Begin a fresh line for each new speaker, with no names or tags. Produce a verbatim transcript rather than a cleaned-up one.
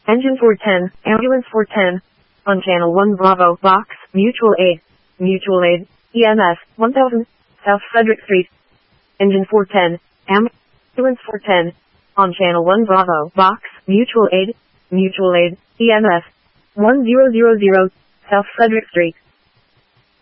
Engine four ten, Ambulance four ten. On Channel one Bravo, Box, Mutual Aid. Mutual Aid, E M S, one thousand, South Frederick Street. Engine four ten, Ambulance four ten. On Channel one Bravo, Box, Mutual Aid. Mutual Aid, E M S, one thousand, South Frederick Street.